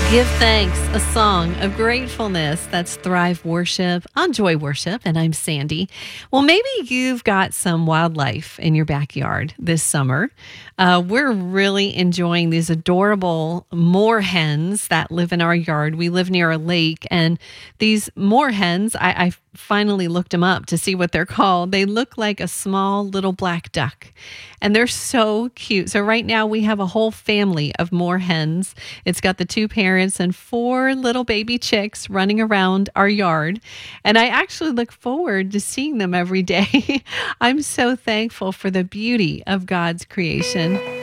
Give thanks, a song of gratefulness. That's Thrive Worship on Joy Worship, and I'm Sandy. Well, maybe you've got some wildlife in your backyard this summer. We're really enjoying these adorable moorhens that live in our yard. We live near a lake, and these moorhens, I finally looked them up to see what they're called. They look like a small little black duck, and they're so cute. So right now we have a whole family of moorhens. It's got the two parents and four little baby chicks running around our yard. And I actually look forward to seeing them every day. I'm so thankful for the beauty of God's creation.